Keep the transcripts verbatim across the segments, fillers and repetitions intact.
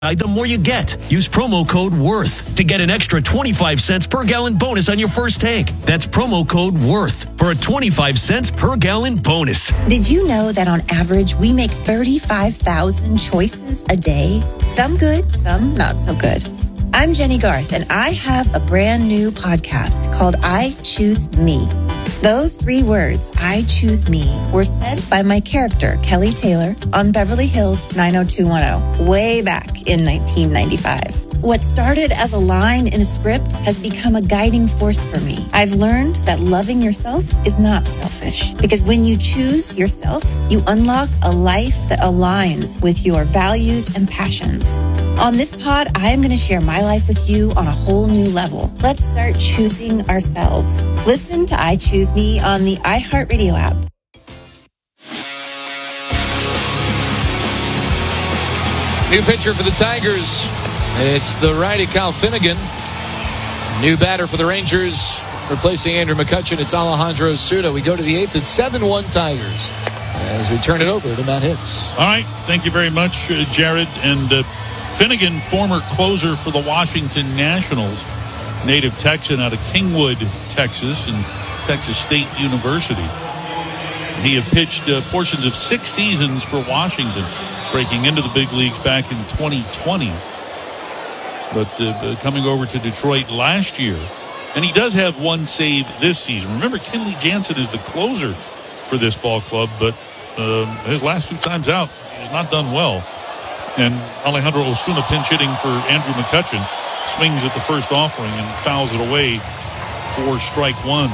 the more you get. Use promo code WORTH to get an extra twenty-five cents per gallon bonus on your first tank. That's promo code WORTH for a twenty-five cents per gallon bonus. Did you know that on average, we make thirty-five thousand choices a day? Some good, some not so good. I'm Jenny Garth, and I have a brand new podcast called I Choose Me. Those three words, I choose me, were said by my character, Kelly Taylor, on Beverly Hills nine oh two one oh, way back in nineteen ninety-five. What started as a line in a script has become a guiding force for me. I've learned that loving yourself is not selfish, because when you choose yourself, you unlock a life that aligns with your values and passions. On this pod, I am going to share my life with you on a whole new level. Let's start choosing ourselves. Listen to I Choose Me on the iHeartRadio app. New pitcher for the Tigers. It's the righty Kyle Finnegan. New batter for the Rangers. Replacing Andrew McCutchen, it's Alejandro Suda. We go to the eighth. It's seven one Tigers as we turn it over to Matt Hicks. All right. Thank you very much, uh, Jared. And uh, Finnegan, former closer for the Washington Nationals, native Texan out of Kingwood, Texas, and Texas State University. He had pitched uh, portions of six seasons for Washington, breaking into the big leagues back in twenty twenty. But uh, coming over to Detroit last year. And he does have one save this season. Remember, Kenley Jansen is the closer for this ball club, but uh, his last two times out, he's not done well. And Alejandro Osuna pinch hitting for Andrew McCutchen, swings at the first offering and fouls it away for strike one.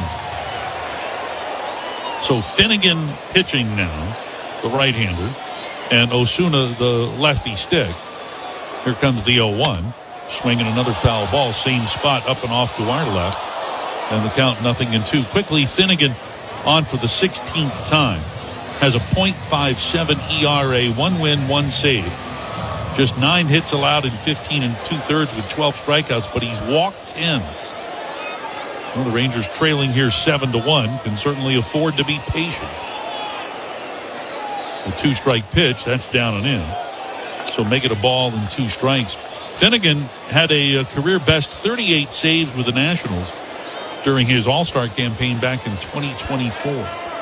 So Finnegan pitching now, the right-hander, and Osuna the lefty stick. Here comes the oh one. Swinging another foul ball, same spot, up and off to our left. And the count nothing and two. Quickly, Finnegan on for the sixteenth time. Has a point five seven E R A, one win, one save. Just nine hits allowed in fifteen and two-thirds with twelve strikeouts, but he's walked ten. Well, the Rangers trailing here seven to one can certainly afford to be patient. The two-strike pitch, that's down and in. So make it a ball and two strikes. Finnegan had a, a career best thirty-eight saves with the Nationals during his All-Star campaign back in twenty twenty-four.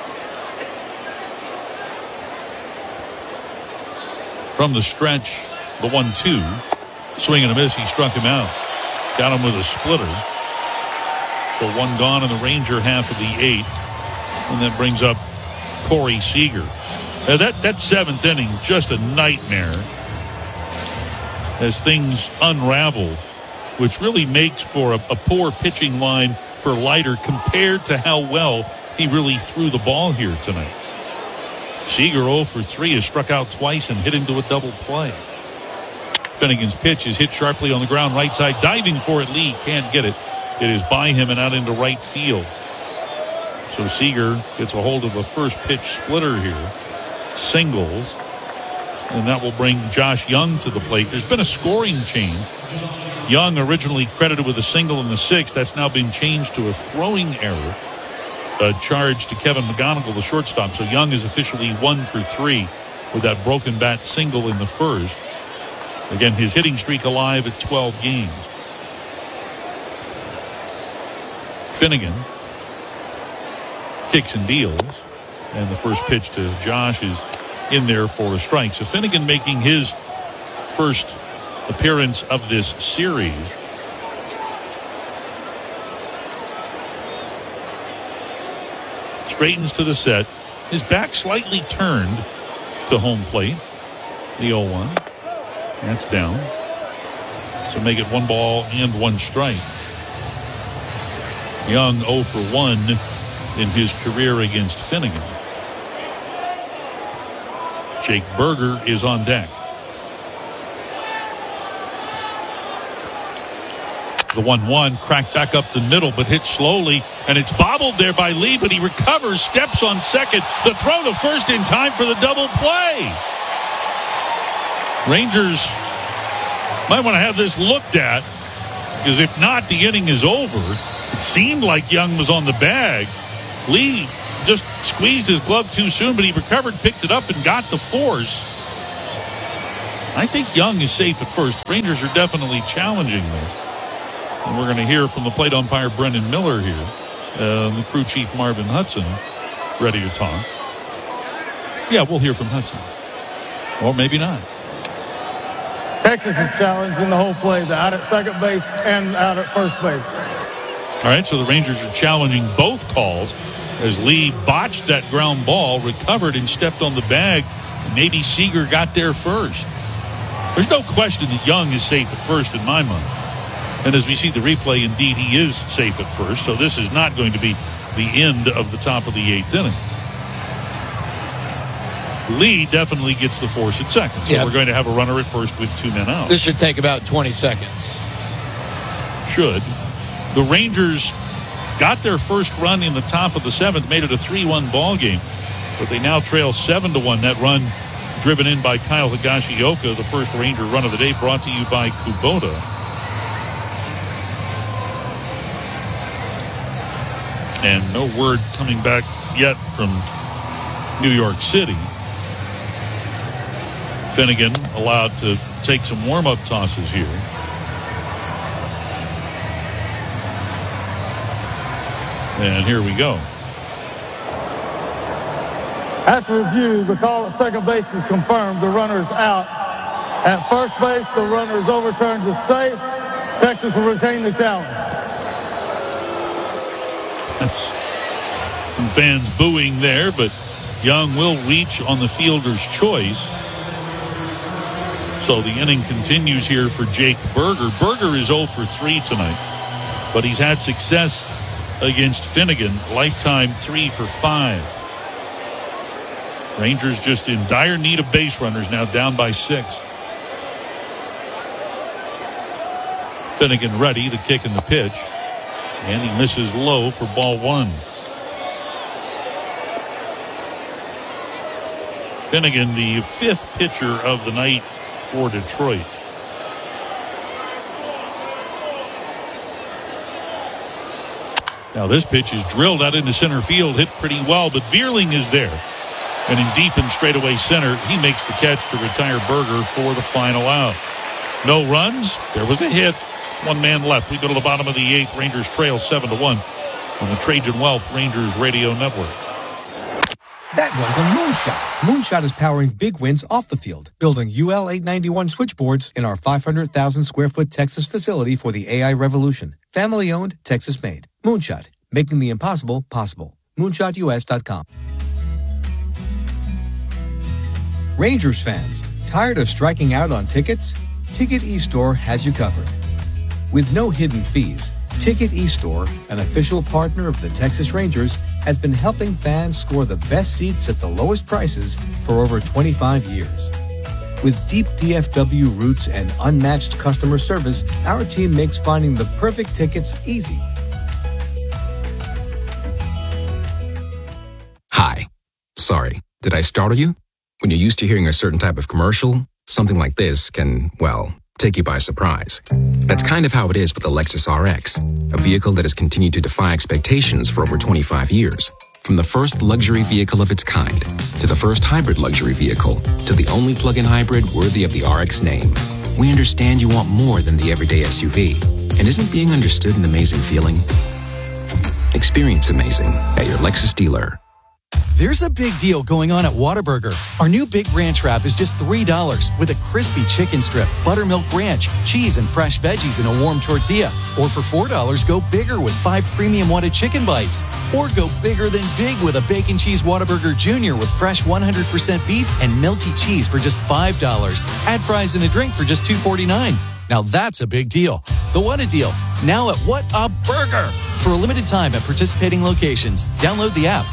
From the stretch, the one two. Swing and a miss. He struck him out. Got him with a splitter. So one gone in the Ranger half of the eighth. And that brings up Corey Seager. Now that, that seventh inning, just a nightmare as things unravel, which really makes for a, a poor pitching line for Leiter compared to how well he really threw the ball here tonight. Seager oh for three has struck out twice and hit into a double play. Finnegan's pitch is hit sharply on the ground right side. Diving for it, Lee can't get it. It is by him and out into right field. So Seager gets a hold of a first pitch splitter here. Singles. And that will bring Josh Young to the plate. There's been a scoring change. Young originally credited with a single in the sixth. That's now been changed to a throwing error. A charge to Kevin McGonigal, the shortstop. So Young is officially one for three with that broken bat single in the first. Again, his hitting streak alive at twelve games. Finnegan kicks and deals. And the first pitch to Josh is in there for a strike. So Finnegan making his first appearance of this series. Straightens to the set. His back slightly turned to home plate. The oh one. That's down. So make it one ball and one strike. Young oh for one in his career against Finnegan. Jake Berger is on deck. The one one cracked back up the middle, but hit slowly, and it's bobbled there by Lee, but he recovers, steps on second. The throw to first in time for the double play. Rangers might want to have this looked at, because if not, the inning is over. It seemed like Young was on the bag. Lee just squeezed his glove too soon, but he recovered, picked it up, and got the force. I think Young is safe at first. Rangers are definitely challenging this. And we're going to hear from the plate umpire, Brendan Miller, here. Uh, the crew chief, Marvin Hudson, ready to talk. Yeah, we'll hear from Hudson. Or maybe not. Texas is challenging the whole play, the out at second base and out at first base. All right, so the Rangers are challenging both calls as Lee botched that ground ball, recovered and stepped on the bag. Maybe Seager got there first. There's no question that Young is safe at first in my mind. And as we see the replay, indeed, he is safe at first. So this is not going to be the end of the top of the eighth inning. Lee definitely gets the force at second. So yep. We're going to have a runner at first with two men out. This should take about twenty seconds. Should. The Rangers got their first run in the top of the seventh, made it a three one ball game. But they now trail seven to one. That run driven in by Kyle Higashioka, the first Ranger run of the day, brought to you by Kubota. And no word coming back yet from New York City. Finnegan allowed to take some warm-up tosses here. And here we go. After review, the call at second base is confirmed. The runner's out. At first base, the runner is overturned to safe. Texas will retain the challenge. Some fans booing there, but Young will reach on the fielder's choice. So the inning continues here for Jake Berger. Berger is oh for three tonight, but he's had success against Finnegan. Lifetime three for five. Rangers just in dire need of base runners, now down by six. Finnegan ready, the kick and the pitch. And he misses low for ball one. Finnegan, the fifth pitcher of the night for Detroit. Now this pitch is drilled out into center field, hit pretty well, but Vierling is there. And in deep and straightaway center, he makes the catch to retire Berger for the final out. No runs. There was a hit. One man left. We go to the bottom of the eighth. Rangers trail seven to one on the Trajan Wealth Rangers Radio Network. That one's a Moonshot. Moonshot is powering big wins off the field, building U L eight ninety-one switchboards in our five hundred thousand square foot Texas facility for the A I revolution. Family owned, Texas made. Moonshot, making the impossible possible. moonshot U S dot com. Rangers fans, tired of striking out on tickets? Ticket eStore has you covered. With no hidden fees, Ticket eStore, an official partner of the Texas Rangers, has been helping fans score the best seats at the lowest prices for over twenty-five years. With deep D F W roots and unmatched customer service, our team makes finding the perfect tickets easy. Hi. Sorry, did I startle you? When you're used to hearing a certain type of commercial, something like this can, well, take you by surprise. That's kind of how it is with the Lexus R X, a vehicle that has continued to defy expectations for over twenty-five years. From the first luxury vehicle of its kind, to the first hybrid luxury vehicle, to the only plug-in hybrid worthy of the R X name, we understand you want more than the everyday S U V. And isn't being understood an amazing feeling? Experience amazing at your Lexus dealer. There's a big deal going on at Whataburger. Our new Big Ranch Wrap is just three dollars with a crispy chicken strip, buttermilk ranch, cheese, and fresh veggies in a warm tortilla. Or for four dollars, go bigger with five premium Whata chicken bites. Or go bigger than big with a Bacon Cheese Whataburger Junior with fresh one hundred percent beef and melty cheese for just five dollars. Add fries and a drink for just two forty-nine. Now that's a big deal. The Whata Deal, now at What a Burger. For a limited time at participating locations. Download the app.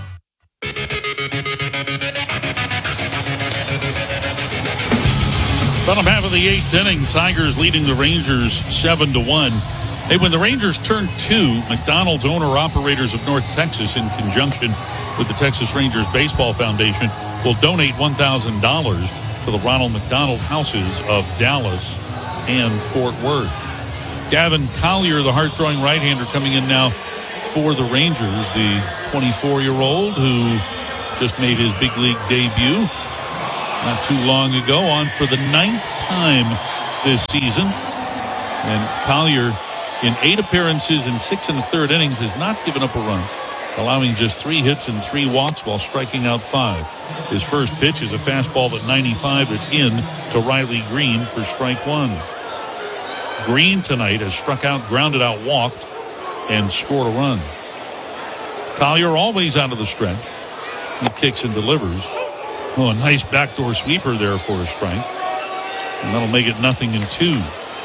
Bottom half of the eighth inning, Tigers leading the Rangers seven to one. Hey, when the Rangers turn two, McDonald's owner-operators of North Texas, in conjunction with the Texas Rangers Baseball Foundation, will donate one thousand dollars to the Ronald McDonald Houses of Dallas and Fort Worth. Gavin Collier, the hard-throwing right-hander, coming in now for the Rangers, the twenty-four-year-old who just made his big league debut. not too long ago, on for the ninth time this season. And Collier, in eight appearances and six and a third innings, has not given up a run, allowing just three hits and three walks while striking out five. His first pitch is a fastball at ninety-five that's in to Riley Green for strike one. Green tonight has struck out, grounded out, walked, and scored a run. Collier always out of the stretch. He kicks and delivers. Oh, a nice backdoor sweeper there for a strike. And that'll make it nothing in two.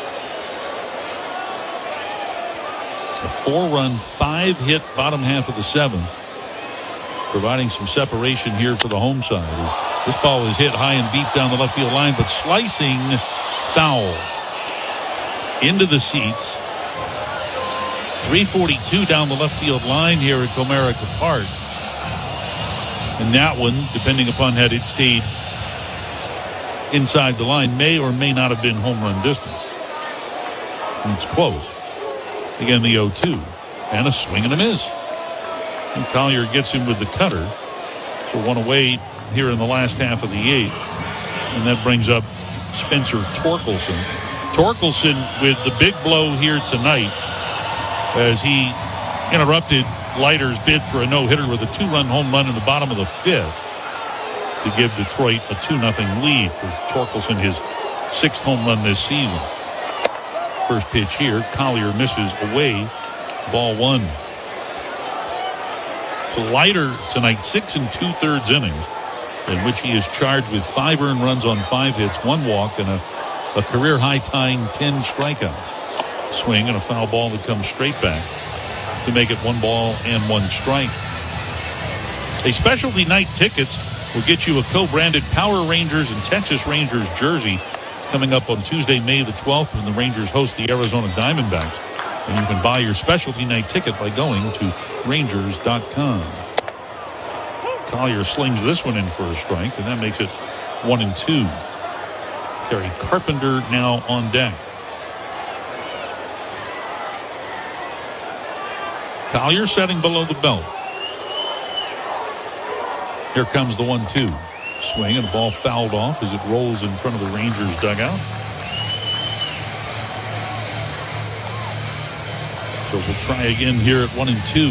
A four-run, five-hit bottom half of the seventh, providing some separation here for the home side. As this ball is hit high and deep down the left field line, but slicing foul into the seats. three forty-two down the left field line here at Comerica Park. And that one, depending upon had it stayed inside the line, may or may not have been home run distance. And it's close. Again, the oh two. And a swing and a miss. And Collier gets him with the cutter. So one away here in the last half of the eighth. And that brings up Spencer Torkelson. Torkelson with the big blow here tonight as he interrupted Leiter's bid for a no-hitter with a two-run home run in the bottom of the fifth to give Detroit a two nothing lead for Torkelson, his sixth home run this season. First pitch here, Collier misses away, ball one. So Leiter tonight, six and two-thirds innings, in which he is charged with five earned runs on five hits, one walk, and a, a career-high tying ten strikeouts. Swing and a foul ball that comes straight back to make it one ball and one strike. A specialty night tickets will get you a co-branded Power Rangers and Texas Rangers jersey coming up on Tuesday, May the twelfth, when the Rangers host the Arizona Diamondbacks. And you can buy your specialty night ticket by going to Rangers dot com. Collier slings this one in for a strike, and that makes it one and two. Terry Carpenter now on deck. Collier setting below the belt. Here comes the one two. Swing and the ball fouled off as it rolls in front of the Rangers dugout. So we'll try again here at one and two.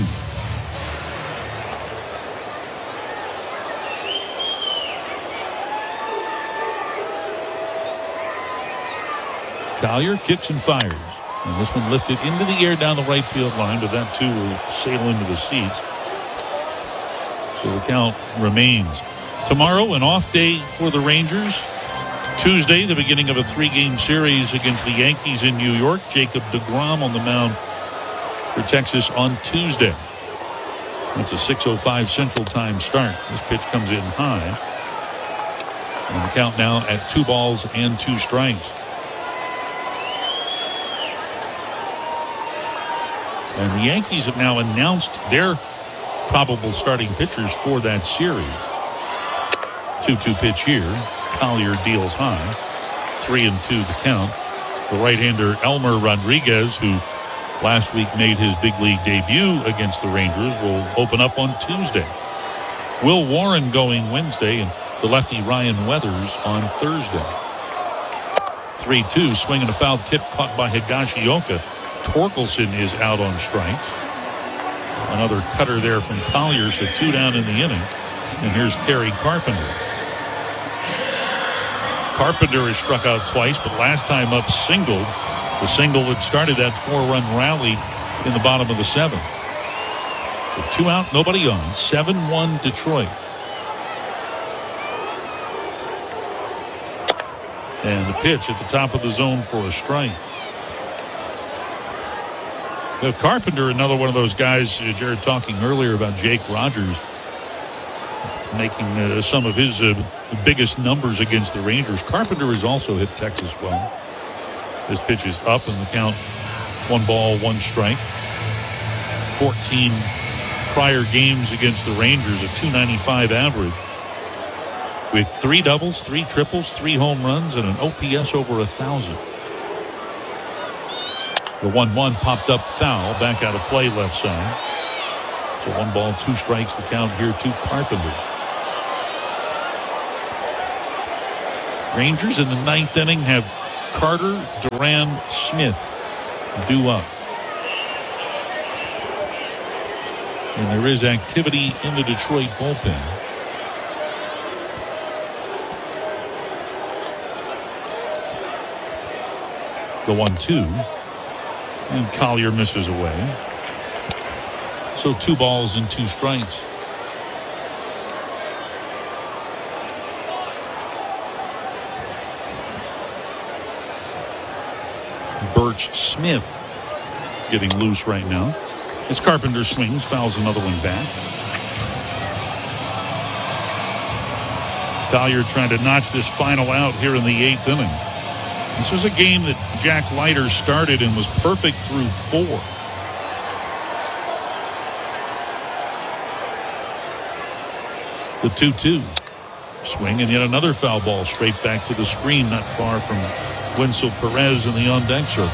Collier kicks and fires. And this one lifted into the air down the right field line, but that too will sail into the seats. So the count remains. Tomorrow, an off day for the Rangers. Tuesday, the beginning of a three-game series against the Yankees in New York. Jacob deGrom on the mound for Texas on Tuesday. That's a six oh five Central Time start. This pitch comes in high. And the count now at two balls and two strikes. And the Yankees have now announced their probable starting pitchers for that series. two two pitch here. Collier deals high. Three and two the count. The right-hander Elmer Rodriguez, who last week made his big league debut against the Rangers, will open up on Tuesday. Will Warren going Wednesday, and the lefty Ryan Weathers on Thursday. three two. Swing and a foul tip caught by Higashioka. Torkelson is out on strikes. Another cutter there from Collier, so two down in the inning. And here's Terry Carpenter. Carpenter has struck out twice, but last time up singled. The single that started that four-run rally in the bottom of the seventh. So two out, nobody on. seven one Detroit. And the pitch at the top of the zone for a strike. Now, Carpenter, another one of those guys, uh, Jared talking earlier about Jake Rogers making uh, some of his uh, biggest numbers against the Rangers. Carpenter has also hit Texas well. This pitch is up and the count one ball, one strike. fourteen prior games against the Rangers, a two ninety-five average. With three doubles, three triples, three home runs, and an O P S over a thousand. The one one popped up foul, back out of play left side. So one ball, two strikes, the count here to Carpenter. Rangers in the ninth inning have Carter, Duran, Smith due up. And there is activity in the Detroit bullpen. The one two. And Collier misses away. So two balls and two strikes. Birch Smith getting loose right now. As Carpenter swings, fouls another one back. Collier trying to notch this final out here in the eighth inning. This was a game that Jack Leiter started and was perfect through four. The two two. Swing and yet another foul ball straight back to the screen, not far from Winsel Perez in the on-deck circle.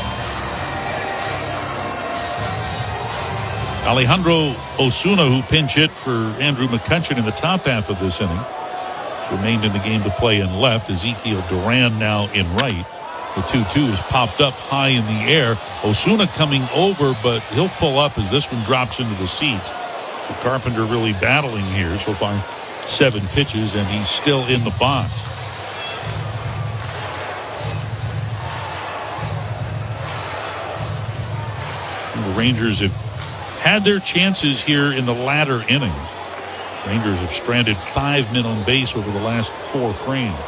Alejandro Osuna, who pinch hit for Andrew McCutchen in the top half of this inning, remained in the game to play in left. Ezekiel Duran now in right. The two two is popped up high in the air. Osuna coming over, but he'll pull up as this one drops into the seats. So Carpenter really battling here so far. Seven pitches, and he's still in the box. And the Rangers have had their chances here in the latter innings. Rangers have stranded five men on base over the last four frames.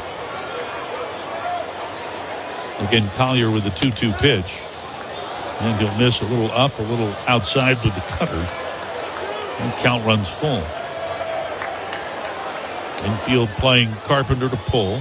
Again, Collier with the two two pitch. And he'll miss a little up, a little outside with the cutter. And count runs full. Infield playing Carpenter to pull.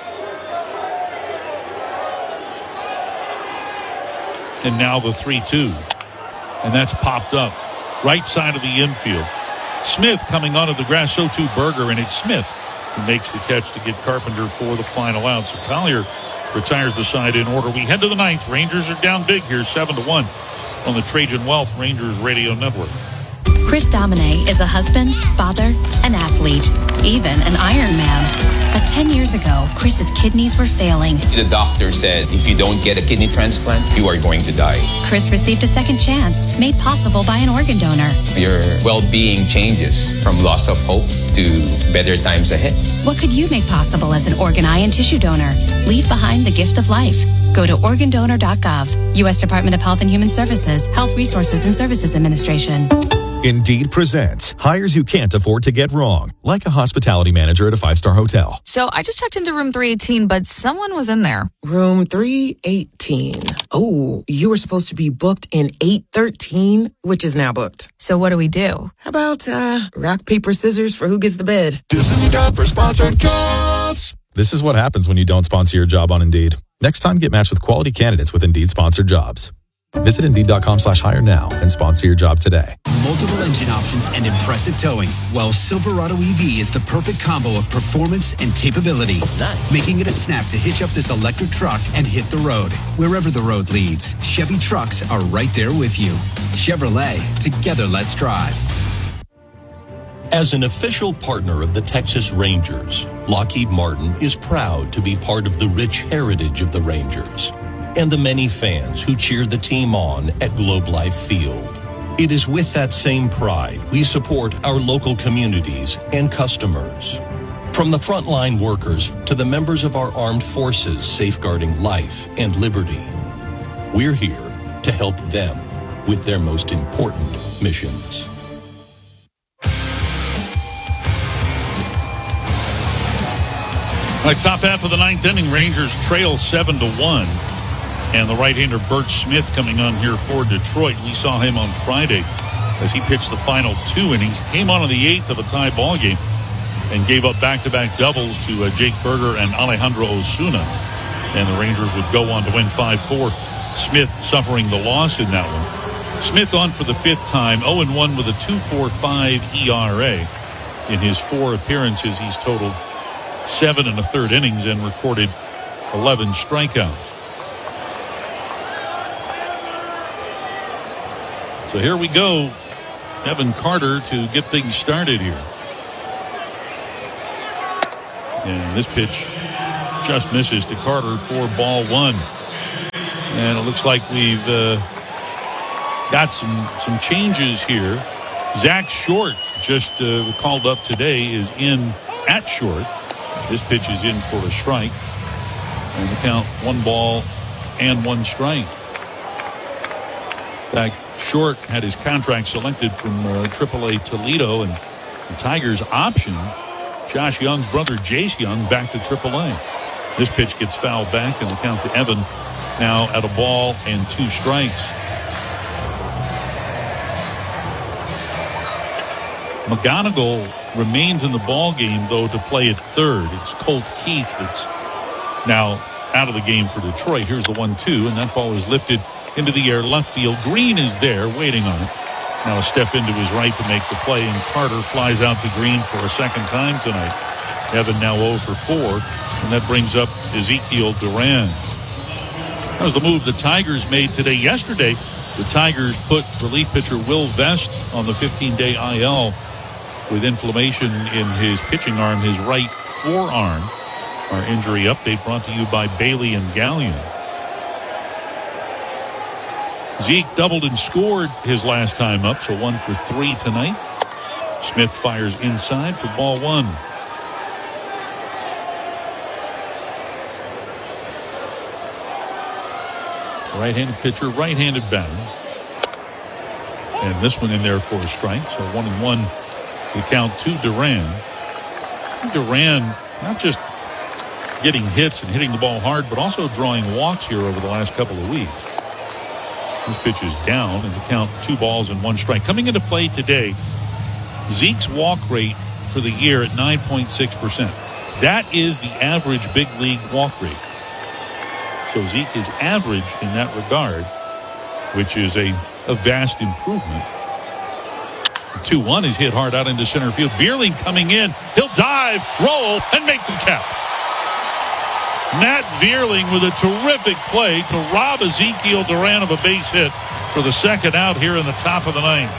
And now the three two. And that's popped up. Right side of the infield. Smith coming onto the grass, so too Berger, and it's Smith who makes the catch to get Carpenter for the final out. So Collier retires the side in order. We head to the ninth. Rangers are down big here, seven to one on the Trajan Wealth Rangers Radio Network. Chris Domine is a husband, father, an athlete, even an Ironman. But ten years ago, Chris's kidneys were failing. The doctor said, if you don't get a kidney transplant, you are going to die. Chris received a second chance, made possible by an organ donor. Your well-being changes from loss of hope to better times ahead. What could you make possible as an organ, eye, and tissue donor? Leave behind the gift of life. Go to organ donor dot gov. U S Department of Health and Human Services, Health Resources and Services Administration. Indeed presents hires you can't afford to get wrong, like a hospitality manager at a five-star hotel. So I just checked into room three eighteen, but someone was in there. Room three eighteen. Oh, you were supposed to be booked in eight thirteen, which is now booked. So what do we do? How about uh, rock, paper, scissors for who gets the bed? This is time for sponsored jobs. This is what happens when you don't sponsor your job on Indeed. Next time, get matched with quality candidates with Indeed sponsored jobs. Visit Indeed.com slash hire now and sponsor your job today. Multiple engine options and impressive towing. Well, Silverado E V is the perfect combo of performance and capability. Nice. Making it a snap to hitch up this electric truck and hit the road. Wherever the road leads, Chevy trucks are right there with you. Chevrolet, together let's drive. As an official partner of the Texas Rangers, Lockheed Martin is proud to be part of the rich heritage of the Rangers and the many fans who cheer the team on at Globe Life Field. It is with that same pride we support our local communities and customers. From the frontline workers to the members of our armed forces safeguarding life and liberty, we're here to help them with their most important missions. All right, top half of the ninth inning, Rangers trail seven to one. And the right-hander Birch Smith coming on here for Detroit. We saw him on Friday as he pitched the final two innings. Came on in the eighth of a tie ball game and gave up back-to-back doubles to uh, Jake Berger and Alejandro Osuna. And the Rangers would go on to win five four. Smith suffering the loss in that one. Smith on for the fifth time, oh and one with a two point four five E R A. In his four appearances, he's totaled seven and a third innings and recorded eleven strikeouts. So here we go. Evan Carter to get things started here. And this pitch just misses to Carter for ball one. And it looks like we've uh, got some, some changes here. Zach Short, just uh, called up today, is in at short. This pitch is in for a strike. And the count, one ball and one strike. In fact, Short had his contract selected from uh, triple A Toledo, and the Tigers option Josh Young's brother Jace Young back to triple A. This pitch gets fouled back, and the count to Evan now at a ball and two strikes. McGonigal remains in the ball game, though, to play at third. It's Colt Keith that's now out of the game for Detroit. Here's the one two, and that ball is lifted into the air left field. Green is there waiting on it. Now a step into his right to make the play, and Carter flies out to Green for a second time tonight. Evan now oh for four, and that brings up Ezekiel Duran. That was the move the Tigers made today. Yesterday, the Tigers put relief pitcher Will Vest on the fifteen-day I L with inflammation in his pitching arm, his right forearm. Our injury update brought to you by Bailey and Gallion. Zeke doubled and scored his last time up, so one for three tonight. Smith fires inside for ball one. Right-handed pitcher, right-handed batter. And this one in there for a strike, so one and one. We count to Duran. Duran not just getting hits and hitting the ball hard, but also drawing walks here over the last couple of weeks. This pitch is down, and the count two balls and one strike. Coming into play today, Zeke's walk rate for the year at nine point six percent. That is the average big league walk rate. So Zeke is average in that regard, which is a, a vast improvement. two one is hit hard out into center field. Vierling coming in. He'll dive, roll, and make the catch. Matt Vierling with a terrific play to rob Ezekiel Duran of a base hit for the second out here in the top of the ninth.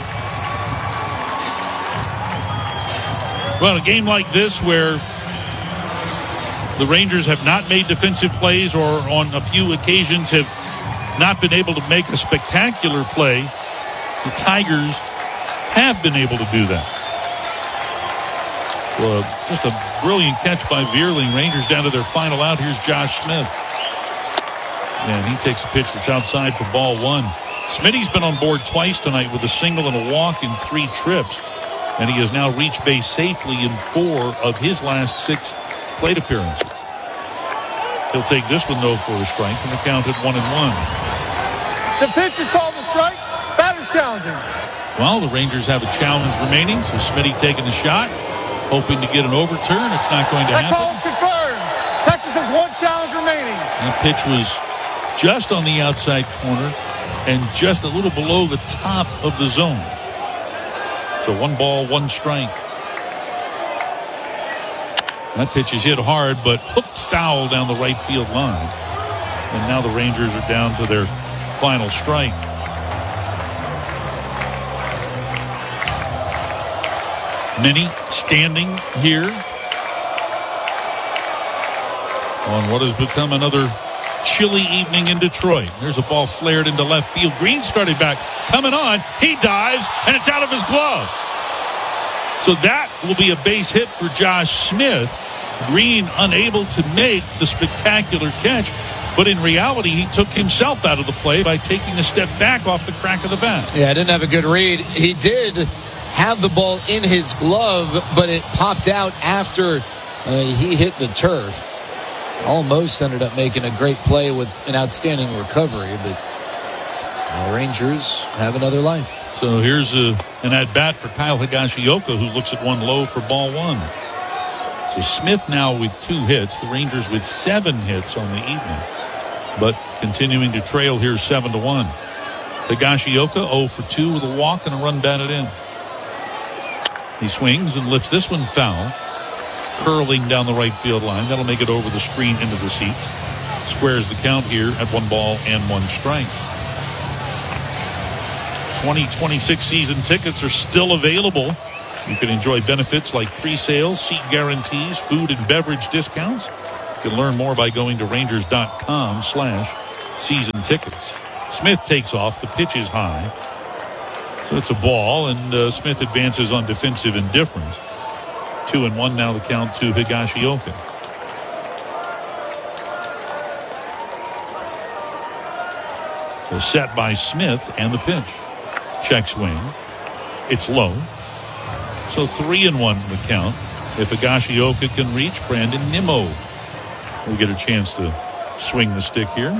Well, a game like this where the Rangers have not made defensive plays, or on a few occasions have not been able to make a spectacular play, the Tigers have been able to do that. So uh, just a brilliant catch by Vierling. Rangers down to their final out. Here's Josh Smith. And he takes a pitch that's outside for ball one. Smitty's been on board twice tonight with a single and a walk in three trips. And he has now reached base safely in four of his last six plate appearances. He'll take this one, though, for a strike, and the count at one and one. The pitch is called a strike. Batter's challenging. Well, the Rangers have a challenge remaining, so Smitty taking a shot, hoping to get an overturn. It's not going to that happen. That call is confirmed. Texas has one challenge remaining. That pitch was just on the outside corner and just a little below the top of the zone. So one ball, one strike. That pitch is hit hard, but hooked foul down the right field line. And now the Rangers are down to their final strike. Many standing here on what has become another chilly evening in Detroit. There's a ball flared into left field. Green started back, coming on. He dives, and it's out of his glove. So that will be a base hit for Josh Smith. Green unable to make the spectacular catch, but in reality, he took himself out of the play by taking a step back off the crack of the bat. Yeah, I didn't have a good read. He did have the ball in his glove, but it popped out after uh, he hit the turf. Almost ended up making a great play with an outstanding recovery, but the Rangers have another life. So here's a, an at-bat for Kyle Higashioka, who looks at one low for ball one. So Smith now with two hits. The Rangers with seven hits on the evening, but continuing to trail here seven to one. Higashioka oh for two with a walk and a run batted in. He swings and lifts this one foul, curling down the right field line. That'll make it over the screen into the seats. Squares the count here at one ball and one strike. twenty twenty-six season tickets are still available. You can enjoy benefits like pre-sales, seat guarantees, food and beverage discounts, You can learn more by going to Rangers.com slash season tickets. Smith takes off. The pitch is high. So it's a ball, and uh, Smith advances on defensive indifference. Two and one now the count to Higashioka. The set by Smith and the pitch. Check swing. It's low. So three and one the count. If Higashioka can reach, Brandon Nimmo will get a chance to swing the stick here.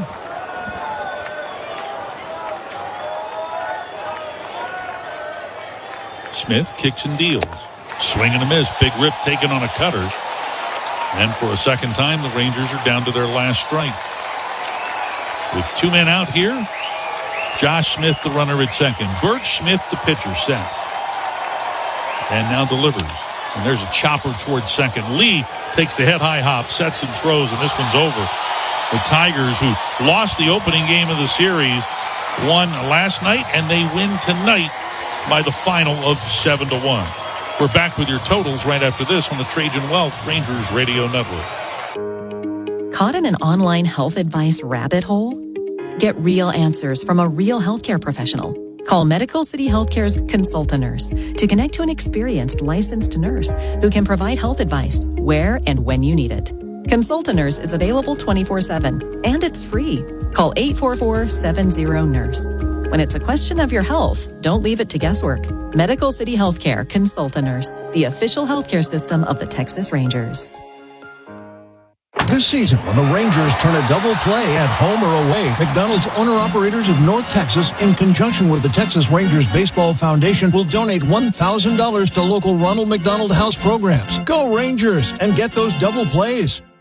Smith kicks and deals. Swing and a miss. Big rip taken on a cutter. And for a second time, the Rangers are down to their last strike. With two men out here, Josh Smith, the runner at second. Birch Smith, the pitcher, sets. And now delivers. And there's a chopper towards second. Lee takes the head-high hop, sets and throws, and this one's over. The Tigers, who lost the opening game of the series, won last night, and they win tonight by the final of seven to one. We're back with your totals right after this on the Trajan Wealth Rangers Radio Network. Caught in an online health advice rabbit hole? Get real answers from a real healthcare professional. Call Medical City Healthcare's Consult a Nurse to connect to an experienced licensed nurse who can provide health advice where and when you need it. Consult a Nurse is available twenty-four seven, and it's free. Call eight four four, seven zero, nurse. When it's a question of your health, don't leave it to guesswork. Medical City Healthcare Consult a Nurse, the official healthcare system of the Texas Rangers. This season, when the Rangers turn a double play at home or away, McDonald's owner-operators of North Texas, in conjunction with the Texas Rangers Baseball Foundation, will donate one thousand dollars to local Ronald McDonald House programs. Go Rangers and get those double plays.